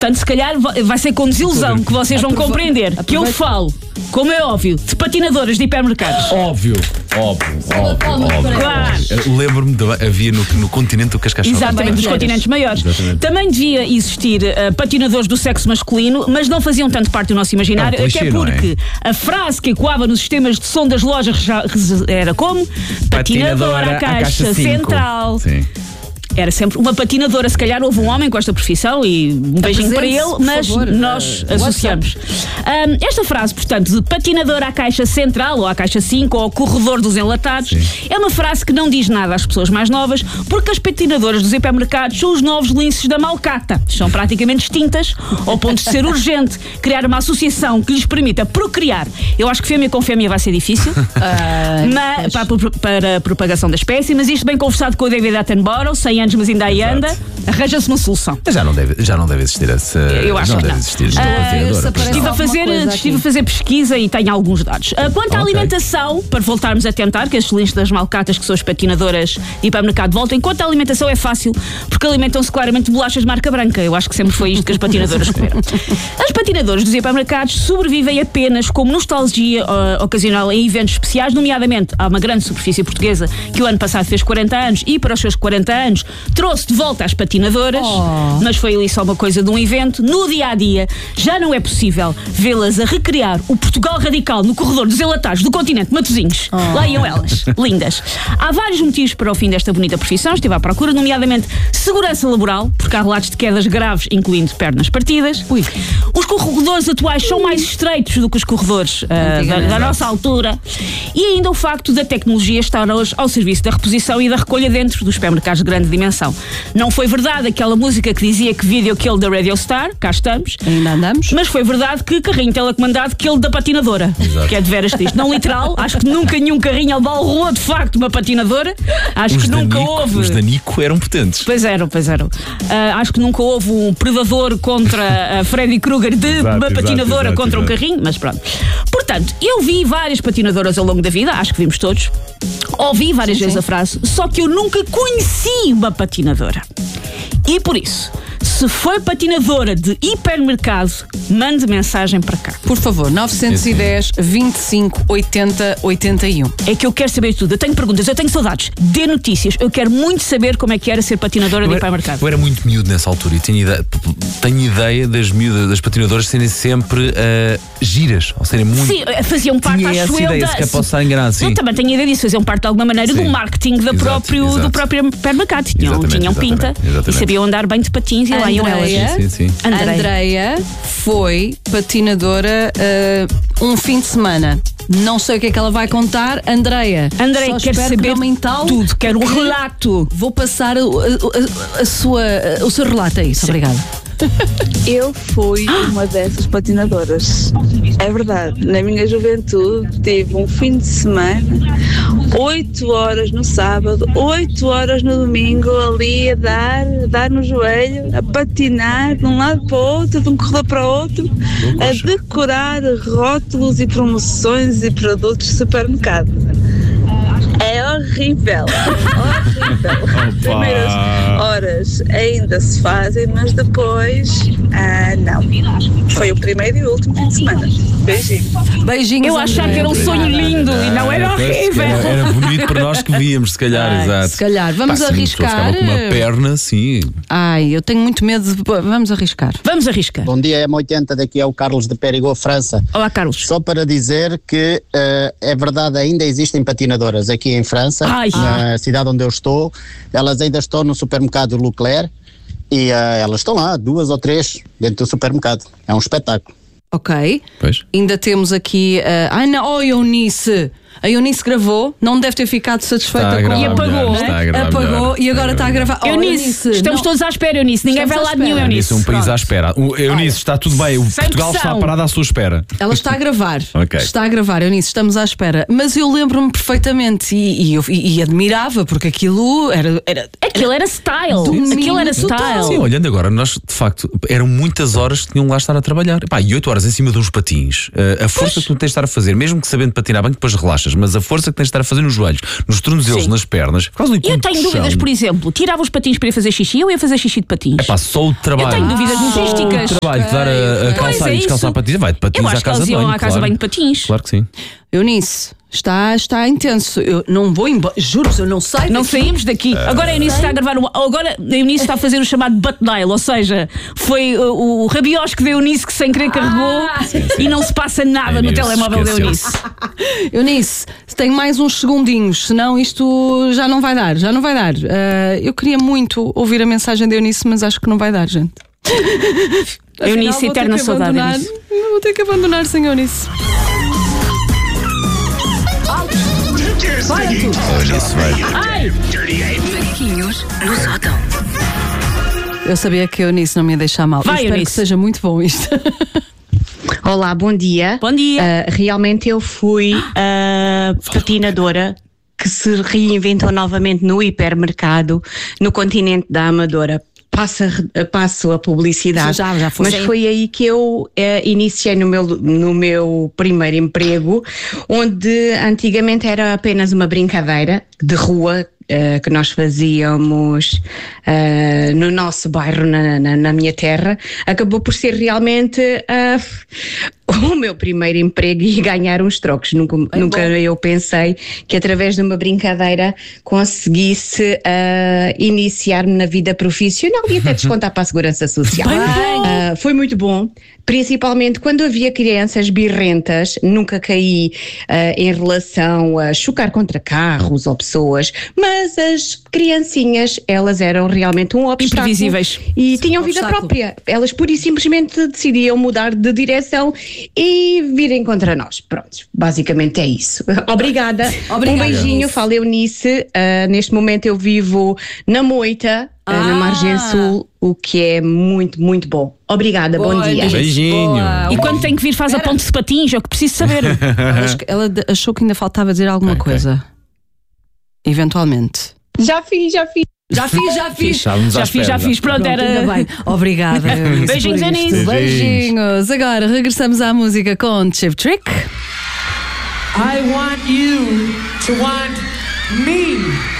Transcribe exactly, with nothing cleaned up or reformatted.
Portanto, se calhar vai ser com desilusão que vocês vão Aprova- compreender aproveita. que eu falo, como é óbvio, de patinadoras de hipermercados. Óbvio, óbvio, óbvio, óbvio. Claro. óbvio. Lembro-me, de, havia no, no continente do Cascais Shopping. Exatamente, dos continentes maiores. Exatamente. Também devia existir uh, patinadores do sexo masculino, mas não faziam tanto parte do nosso imaginário, É um clichê, até não é? porque a frase que ecoava nos sistemas de som das lojas reja- res- era como? Patinadora à caixa cinco. central. Sim. Era sempre uma patinadora. Se calhar houve um homem com esta profissão e um beijinho para Apresente-se, ele, por mas favor. nós Uh, associamos. Um, esta frase, portanto, de patinadora à caixa central, ou à caixa cinco, ou ao corredor dos enlatados, Sim. é uma frase que não diz nada às pessoas mais novas, porque as patinadoras dos hipermercados são os novos linces da malcata. São praticamente extintas, ao ponto de ser urgente criar uma associação que lhes permita procriar. Eu acho que fêmea com fêmea vai ser difícil. Ah, Mas, para, a- para a propagação da espécie, mas isto bem conversado com o David Attenborough, cem anos, mas ainda aí anda, arranja-se uma solução. Mas já não deve, já não deve existir essa. Eu acho não que deve não. existir. Ah, nenhuma patinadora, essa pois parece- não. Estive a, alguma fazer, coisa estive a aqui. fazer pesquisa e tenho alguns dados. Ah, quanto à Ok. alimentação, para voltarmos a tentar que estes links das malcatas, que são as patinadoras de hipermercado, voltem, quanto à alimentação é fácil, porque alimentam-se claramente de bolachas de marca branca. Eu acho que sempre foi isto que as patinadoras comeram. As patinadoras dos hipermercados sobrevivem apenas como nostalgia ah, ocasional em eventos especiais, nomeadamente há uma grande superfície portuguesa que o ano passado fez quarenta anos e para os seus quarenta anos trouxe de volta as patinadoras, Oh. mas foi ali só uma coisa de um evento. No dia a dia já não é possível vê-las a recriar o Portugal radical no corredor dos enlatados do continente Matosinhos. Lá iam elas, lindas. Há vários motivos para o fim desta bonita profissão. Estive à procura, nomeadamente segurança laboral, porque há relatos de quedas graves, incluindo pernas partidas. Ui. Os corredores atuais são mais estreitos do que os corredores ah, da, da nossa altura. E ainda o facto da tecnologia estar hoje ao serviço da reposição e da recolha dentro dos supermercados de grande dimensão. Não foi verdade aquela música que dizia que Video Kill da Radio Star, cá estamos, Ainda andamos? mas foi verdade que carrinho telecomandado kill da patinadora. Exato. Que é de veras triste. Não literal, acho que nunca nenhum carrinho abalroou de facto uma patinadora. Acho Os que da nunca Nico, houve. os da Nico eram potentes. Pois eram, pois eram. Ah, acho que nunca houve um predador contra a Freddy Krueger de Exato, uma exato, patinadora exato, contra um exato. carrinho, mas pronto. Portanto, eu vi várias patinadoras ao longo da vida, acho que vimos todos. Ouvi várias Sim, vezes sim. a frase, só que eu nunca conheci uma patinadora. E por isso, se foi patinadora de hipermercado, mande mensagem para cá. Por favor, nove um zero, vinte e cinco, oitenta, oitenta e um. É que eu quero saber tudo. Eu tenho perguntas, eu tenho saudades. Dê notícias. Eu quero muito saber como é que era ser patinadora de Eu era, hipermercado. eu era muito miúdo nessa altura e tenho ideia, tenho ideia das miúdas, das patinadoras serem sempre ah, giras, ou serem muito. Sim, faziam parte, Tinha acho essa eu, ideia, da... se calhar posso estar enganado, sim. Eu também tenho a ideia disso, faziam parte de alguma maneira Sim. do marketing da Exato, próprio, exato. do próprio hipermercado. Tinham, Exatamente, tinham pinta exatamente, exatamente. e sabiam andar bem de patins e lá iam elas. Andreia, Sim, sim, sim. Andreia. Andreia foi patinadora uh, um fim de semana. Não sei o que é que ela vai contar. Andreia, Andreia, só quero espero saber que não me entale, tudo, quero um que relato. Vou passar a, a- a- a sua, o seu relato a isso. Obrigada. Eu fui uma dessas patinadoras. É verdade. Na minha juventude tive um fim de semana, oito horas no sábado, oito horas no domingo, ali a dar, a dar no joelho, a patinar de um lado para o outro, de um corredor para o outro, a decorar rótulos e promoções e produtos de supermercado. É horrível, horrível. Primeiras horas ainda se fazem, mas depois, ah, não. Foi o primeiro e o último fim de semana. Beijinho. Beijinhos. Eu achava Andreia. que era um sonho lindo e não era Ah, pois, horrível. Era, era bonito para nós que víamos, se calhar, Ai, exato. se calhar. Vamos Pá, sim, arriscar. a pessoa ficava com uma perna, sim. Ai, eu tenho muito medo de. Vamos arriscar. Vamos arriscar. Bom dia, M oitenta, daqui é o Carlos de Périgord, França. Olá, Carlos. Só para dizer que eh, é verdade, ainda existem patinadoras aqui em França, Ai. na cidade onde eu estou. Elas ainda estão no supermercado Leclerc e eh, elas estão lá, duas ou três, dentro do supermercado. É um espetáculo. Ok. Pois. Ainda temos aqui. Uh, ai, não, oh, Eunice! A Eunice gravou, não deve ter ficado satisfeita Está a com gravar E apagou, melhor, né? está a gravar Apagou melhor. e agora está a gravar. Oh, Eunice, estamos não- todos à espera, Eunice. Ninguém Estamos vai à lá nenhum, espera. Eunice. Eunice, um país Pronto. à espera. O Eunice, está tudo bem. O Sem Portugal pressão. está parado à sua espera. Ela está a gravar. Ok. Está a gravar, Eunice, estamos à espera. Mas eu lembro-me perfeitamente e, e, eu- e- e admirava, porque aquilo era. era Aquilo era style. Domínio Aquilo era total. style. Sim, olhando agora, nós de facto eram muitas horas que tinham lá estar a trabalhar. Epá, e oito horas em cima de uns patins, eh, a força que tu tens de estar a fazer, mesmo que sabendo patinar bem, depois relaxa. relaxas, mas a força que tens de estar a fazer nos joelhos, nos tornozelos, Sim. nas pernas, por causa do E eu encontro tenho de dúvidas, chão. por exemplo, tirava os patins para ir fazer xixi, eu ia fazer xixi de patins. É pá, só o trabalho. Eu tenho dúvidas Só logísticas. o trabalho de dar a, a Pois calçar é e descalçar isso. patins, vai de patins Eu à acho que casa eles de iam banho. à casa de claro. banho de patins. Claro que sim. Eunice, está, está intenso. Eu não vou embora. Juro-vos, eu não saio. Não daqui. saímos daqui. Agora a Eunice está a gravar uma. Agora a Eunice está a fazer o chamado butt dial, ou seja, foi o, o rabiosque da Eunice que sem querer carregou e não se passa nada A no Eunice telemóvel da esqueceu-se. Eunice. Eunice, tenho mais uns segundinhos, senão isto já não vai dar. Já não vai dar. Ah, eu queria muito ouvir a mensagem da Eunice, mas acho que não vai dar, gente. Eunice, Afinal, vou ter eterna que saudade, abandonar- Eunice. Vou ter que abandonar sem Eunice. Ai! Macaquinhos no sótão. Eu sabia que a Eunice não me ia deixar mal. Vai, Eu espero Eunice. que seja muito bom isto. Olá, bom dia. Bom dia. Ah, realmente eu fui a patinadora que se reinventou novamente no hipermercado no continente da Amadora. Passo a, passo a publicidade. Já- já foi. Mas Sim. foi aí que eu eh, iniciei no meu, no meu primeiro emprego, onde antigamente era apenas uma brincadeira de rua eh, que nós fazíamos eh, no nosso bairro, na, na, na minha terra. Acabou por ser realmente eh, o meu primeiro emprego e ganhar uns trocos. Nunca, nunca eu pensei que através de uma brincadeira conseguisse eh, iniciar-me na vida profissional e até descontar para a Segurança Social. Ah, foi muito bom, principalmente quando havia crianças birrentas. Nunca caí ah, em relação a chocar contra carros ou pessoas, mas as criancinhas, elas eram realmente um obstáculo Imprevisíveis. e tinham vida obstáculo. própria. Elas pura e simplesmente decidiam mudar de direção e virem contra nós. Pronto, basicamente é isso. Obrigada. Obrigada, Um beijinho, Eunice. fala Eunice. Ah, neste momento eu vivo na Moita, ah, na Ah. Margem Sul, o que é muito, muito bom. Obrigada, bom Boa, dia. Eunice. Beijinho. Boa. E quando tem que vir faz a ponte de patins, é o que preciso saber. Ela acho que- Ela de- achou que ainda faltava dizer alguma Ok, ok. coisa. Eventualmente. Já fiz, já fiz. Já fiz, já fiz. Estávamos à Já fiz, já espera. fiz. Pronto, Pronto, era. ainda bem. Obrigada. Eunice, Beijinhos, por isto. Eunice. Beijinhos. Agora regressamos à música com Chip Trick. I want you to want me.